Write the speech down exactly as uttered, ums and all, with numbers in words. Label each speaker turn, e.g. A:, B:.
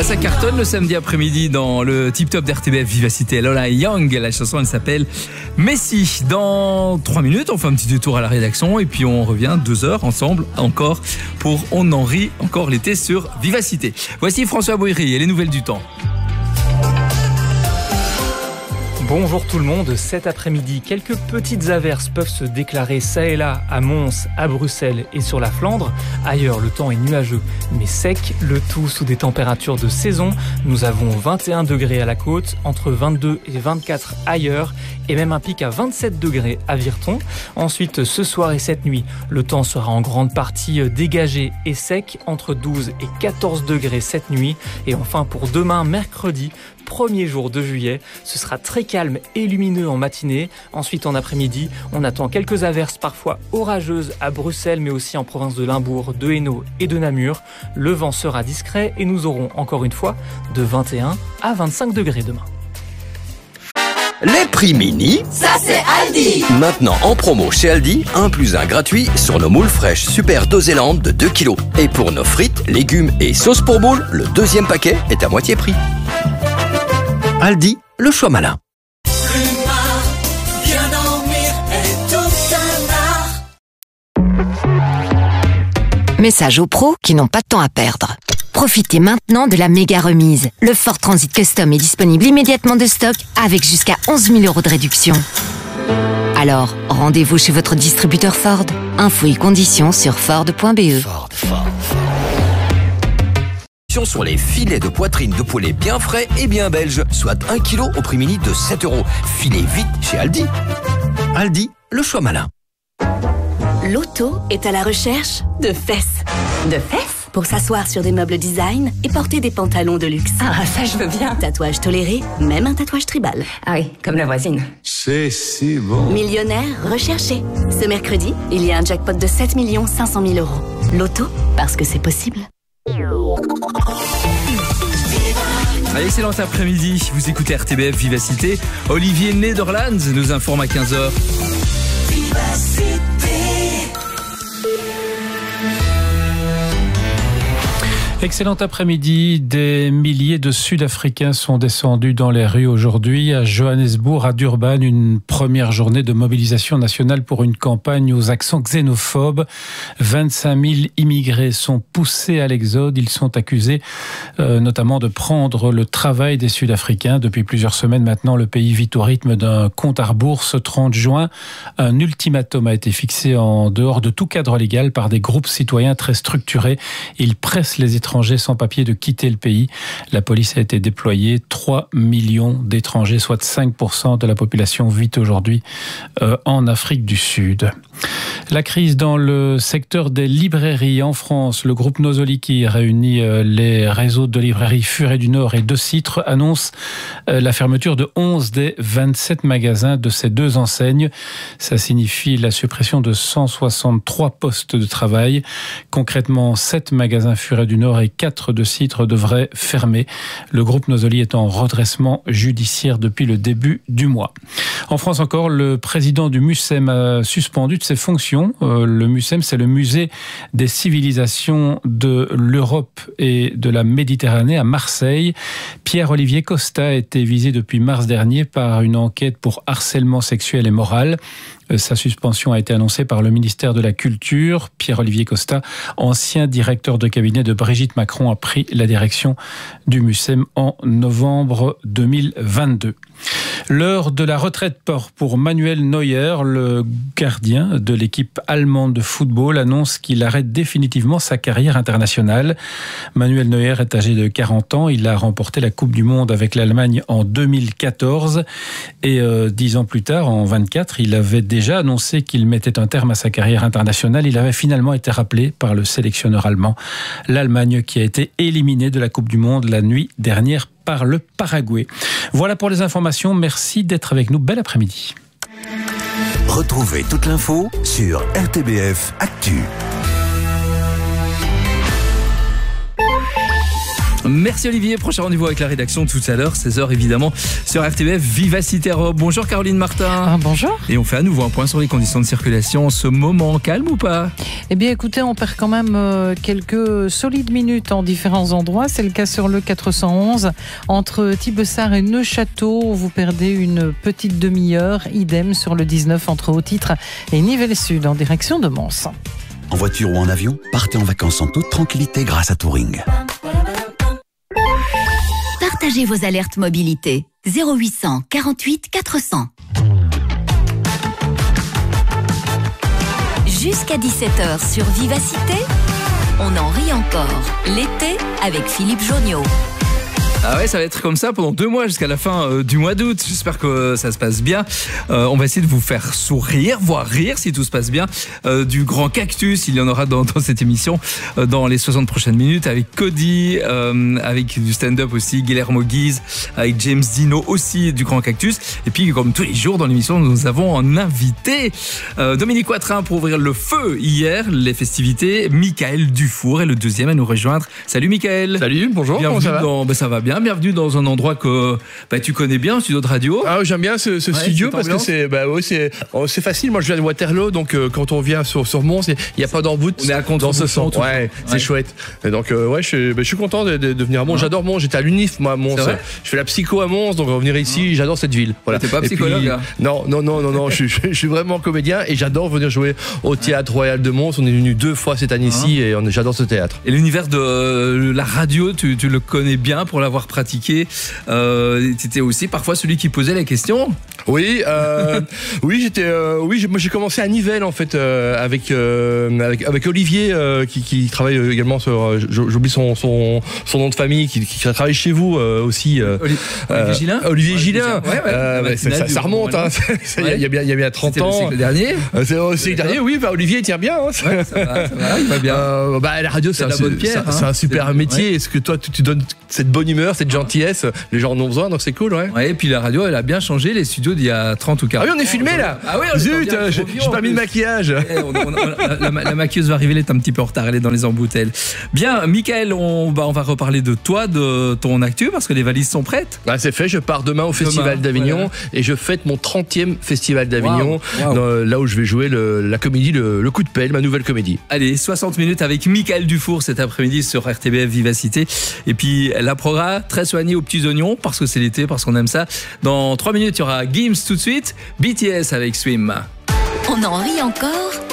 A: ça cartonne le samedi après-midi dans le tip-top d'R T B F Vivacité. Lola Young, la chanson elle s'appelle Messi. Dans trois minutes, on fait un petit détour à la rédaction et puis on revient deux heures ensemble encore pour On en rit encore l'été sur Vivacité. Voici François Bouillerie et les nouvelles du temps.
B: Bonjour tout le monde, cet après-midi, quelques petites averses peuvent se déclarer ça et là à Mons, à Bruxelles et sur la Flandre. Ailleurs, le temps est nuageux mais sec, le tout sous des températures de saison. Nous avons vingt et un degrés à la côte, entre vingt-deux et vingt-quatre ailleurs et même un pic à vingt-sept degrés à Virton. Ensuite, ce soir et cette nuit, le temps sera en grande partie dégagé et sec, entre douze et quatorze degrés cette nuit. Et enfin, pour demain, mercredi, premier jour de juillet, ce sera très calme et lumineux en matinée. Ensuite, en après-midi, on attend quelques averses parfois orageuses à Bruxelles, mais aussi en province de Limbourg, de Hainaut et de Namur. Le vent sera discret et nous aurons encore une fois de vingt et un à vingt-cinq degrés demain.
C: Les prix mini,
D: ça c'est Aldi.
C: Maintenant en promo chez Aldi, un plus un gratuit sur nos moules fraîches Super Doséland de deux kilos. Et pour nos frites, légumes et sauces pour moules, le deuxième paquet est à moitié prix. Aldi, le choix malin.
D: Bien dormir est tout un art.
E: Message aux pros qui n'ont pas de temps à perdre. Profitez maintenant de la méga remise. Le Ford Transit Custom est disponible immédiatement de stock avec jusqu'à onze mille euros de réduction. Alors, rendez-vous chez votre distributeur Ford. Infos et conditions sur ford point b e.
C: Ford, Ford, Ford. Sur les filets de poitrine de poulet bien frais et bien belges, soit un kilo au prix mini de sept euros. Filez vite chez Aldi. Aldi, le choix malin.
F: L'auto est à la recherche de fesses.
G: De fesses?
F: Pour s'asseoir sur des meubles design et porter des pantalons de luxe.
G: Ah, ça je veux bien.
F: Tatouage toléré, même un tatouage tribal.
G: Ah oui, comme la voisine.
H: C'est si bon.
F: Millionnaire recherché. Ce mercredi, il y a un jackpot de sept millions cinq cent mille euros. L'auto, parce que c'est possible.
A: Allez, excellent après-midi, vous écoutez R T B F Vivacité. Olivier Nederlands nous informe à quinze heures.
D: Vivacité.
I: Excellent après-midi. Des milliers de Sud-Africains sont descendus dans les rues aujourd'hui à Johannesburg, à Durban, une première journée de mobilisation nationale pour une campagne aux accents xénophobes. vingt-cinq mille immigrés sont poussés à l'exode. Ils sont accusés euh, notamment de prendre le travail des Sud-Africains. Depuis plusieurs semaines maintenant, le pays vit au rythme d'un compte à rebours. Ce trente juin, un ultimatum a été fixé en dehors de tout cadre légal par des groupes citoyens très structurés. Ils pressent les étrangers sans papier de quitter le pays. La police a été déployée. trois millions d'étrangers, soit cinq pour cent de la population, vit aujourd'hui euh, en Afrique du Sud. La crise dans le secteur des librairies en France. Le groupe Nosoli, qui réunit euh, les réseaux de librairies Furet du Nord et De Citre, annonce euh, la fermeture de onze des vingt-sept magasins de ces deux enseignes. Ça signifie la suppression de cent soixante-trois postes de travail. Concrètement, sept magasins Furet du Nord et quatre de Citre devraient fermer. Le groupe Nosoli est en redressement judiciaire depuis le début du mois. En France encore, le président du MUCEM a suspendu de ses fonctions. Euh, le MUCEM, c'est le musée des civilisations de l'Europe et de la Méditerranée à Marseille. Pierre-Olivier Costa a été visé depuis mars dernier par une enquête pour harcèlement sexuel et moral. Sa suspension a été annoncée par le ministère de la Culture. Pierre-Olivier Costa, ancien directeur de cabinet de Brigitte Macron, a pris la direction du MUCEM en novembre deux mille vingt-deux. L'heure de la retraite pour Manuel Neuer, le gardien de l'équipe allemande de football, annonce qu'il arrête définitivement sa carrière internationale. Manuel Neuer est âgé de quarante ans. Il a remporté la Coupe du Monde avec l'Allemagne en deux mille quatorze. Et euh, dix ans plus tard, en vingt-quatre, il avait déjà annoncé qu'il mettait un terme à sa carrière internationale. Il avait finalement été rappelé par le sélectionneur allemand. L'Allemagne qui a été éliminée de la Coupe du Monde la nuit dernière par le Paraguay. Voilà pour les informations. Merci d'être avec nous. Bel après-midi.
J: Retrouvez toute l'info sur R T B F Actu.
A: Merci Olivier, prochain rendez-vous avec la rédaction tout à l'heure, seize heures évidemment, sur R T B F Vivacité Europe. Bonjour Caroline Martin.
K: Ah, bonjour.
A: Et on fait à nouveau un point sur les conditions de circulation en ce moment, calme ou pas?
K: Eh bien écoutez, on perd quand même euh, quelques solides minutes en différents endroits. C'est le cas sur le quatre cent onze, entre Thibessart et Neufchâteau, vous perdez une petite demi-heure. Idem sur le dix-neuf entre Haut-Titre et Nivelles-Sud en direction de Mons.
J: En voiture ou en avion, partez en vacances en toute tranquillité grâce à Touring.
E: Partagez vos alertes mobilité. zéro huit cent quarante-huit quatre cents. Jusqu'à dix-sept heures sur Vivacité, on en rit encore. L'été avec Philippe Jonniot.
A: Ah ouais, ça va être comme ça pendant deux mois jusqu'à la fin euh, du mois d'août. J'espère que euh, ça se passe bien. Euh, on va essayer de vous faire sourire, voire rire si tout se passe bien. Euh, du Grand Cactus, il y en aura dans, dans cette émission euh, dans les soixante prochaines minutes avec Cody, euh, avec du stand-up aussi, Guillermo Guise, avec James Dino aussi du Grand Cactus. Et puis comme tous les jours dans l'émission, nous avons un invité, euh, Dominique Watrin pour ouvrir le feu hier, les festivités. Michael Dufour est le deuxième à nous rejoindre. Salut Michael.
L: Salut, bonjour.
A: Bienvenue
L: comment ça va
A: dans, ben, ça va bien. Bienvenue dans un endroit que bah, tu connais bien, un studio de radio.
L: Ah, j'aime bien ce, ce
A: Ouais,
L: studio
A: cette
L: parce
A: ambiance.
L: que c'est bah, ouais, c'est oh, c'est facile. Moi, je viens de Waterloo, donc euh, quand on vient sur, sur Mons, il n'y a pas d'embout
A: On est à
L: dans ce sens.
A: tout
L: Ouais, c'est
A: Ouais.
L: chouette. Et donc, euh, ouais, je suis, bah, je suis content de, de, de venir à Mons.
A: Ouais.
L: J'adore Mons. J'étais à l'Unif, moi, à Mons.
A: C'est vrai
L: Je fais la psycho à Mons, donc revenir ici, j'adore cette ville. Voilà.
A: T'es pas
L: Et puis,
A: psychologue, hein
L: Non, non, non, non, non. je, je, je suis vraiment comédien et j'adore venir jouer au Théâtre Royal de Mons. On est venu deux fois cette année ici et on- j'adore ce théâtre.
A: Et l'univers de euh, la radio, tu, tu le connais bien pour l'avoir pratiqué. Euh, tu étais aussi parfois celui qui posait les questions.
L: Oui, euh, oui, j'étais, euh, oui, j'ai- moi j'ai commencé à Nivelles en fait euh, avec, euh, avec avec Olivier euh, qui, qui travaille euh, également sur, euh, j- j'oublie son, son son nom de famille, qui, qui travaille chez vous euh, aussi. euh,
A: Oli- Olivier
L: euh,
A: Gillin
L: Olivier
A: Ouais,
L: Gillin.
A: Ouais, ouais.
L: Euh,
A: La
L: bah, ça,
A: matinale
L: ça-
A: du
L: ça remonte,
A: Grand
L: hein.
A: Moulin.
L: Ça, il y a- il y a bien, il y a bien trente
A: C'était le
L: ans.
A: siècle dernier.
L: Euh, C'est au siècle dernier, oui. Bah, Olivier il tient bien. Hein.
A: Ouais, ça va, ça va, il va bien.
L: Euh, bah, la radio, c'est
A: C'est
L: un,
A: de la bonne
L: c'est-
A: pierre,
L: c'est
A: hein.
L: un super
A: C'est-
L: métier.
A: ouais.
L: Est-ce que toi, tu, tu donnes cette bonne humeur, cette gentillesse, les gens en ont besoin, donc c'est cool, ouais.
A: Ouais, et puis la radio, elle a bien changé les studios d'il y a trente ou
L: Ah
A: quarante
L: oui, on est
A: ans.
L: filmé là.
A: Ah oui, on est
L: Zut,
A: bien,
L: euh, j'ai
A: trop vieux,
L: j'ai
A: en
L: pas mis de
A: plus.
L: maquillage.
A: Eh, on- on- on- la, la- la maquilleuse va arriver, elle est un petit peu en retard, elle est dans les emboutelles. Bien, Michael, on, bah, on va reparler de toi, de ton actu, parce que les valises sont prêtes.
L: Ah, c'est fait, je pars demain au Festival d'Avignon
A: voilà.
L: et je fête mon trentième Festival d'Avignon,
A: Waouh, waouh.
L: dans- là où je vais jouer le- la comédie, le, le coup de pelle, ma nouvelle comédie.
A: Allez, soixante minutes avec Michael Dufour cet après-midi sur R T B F Vivacité. Et puis la progra très soignée aux petits oignons, parce que c'est l'été, parce qu'on aime ça. Dans trois minutes, il y aura Gims tout de suite, B T S avec Swim.
E: On en rit encore